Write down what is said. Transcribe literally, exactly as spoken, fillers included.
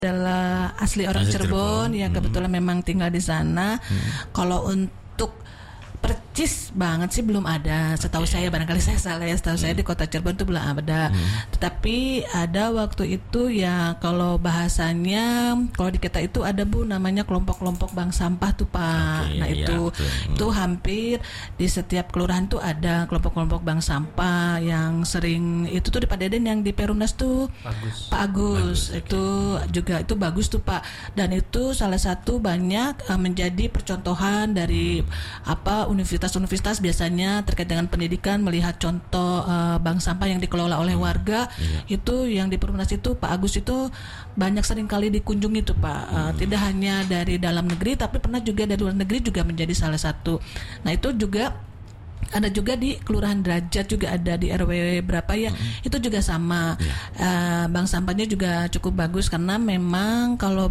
adalah asli orang Asli Cirebon, Cirebon. ya kebetulan hmm. memang tinggal di sana. Hmm. Kalau untuk percis banget sih belum ada. Setahu okay. saya, barangkali saya salah ya. Setahu hmm. saya di kota Cirebon itu belum ada. Hmm. Tetapi ada waktu itu ya, kalau bahasanya kalau di kita itu ada Bu namanya kelompok-kelompok bank sampah tuh Pak. Okay, nah itu ya, hmm. itu hampir di setiap kelurahan tuh ada kelompok-kelompok bank sampah yang sering itu tuh di Padeden yang di Perumnas tuh Bagus. Pak Agus. Bagus, itu okay. juga itu bagus tuh Pak. Dan itu salah satu banyak uh, menjadi percontohan dari hmm. apa universitas-universitas biasanya terkait dengan pendidikan, melihat contoh uh, bank sampah yang dikelola oleh warga. Iya. Itu yang di Perumnas itu Pak Agus itu banyak sering kali dikunjungi tuh Pak. Uh, hmm. Tidak hanya dari dalam negeri tapi pernah juga dari luar negeri juga menjadi salah satu. Nah itu juga ada juga di Kelurahan Derajat, juga ada di R W berapa ya, hmm. itu juga sama. Yeah. uh, bank sampahnya juga cukup bagus karena memang kalau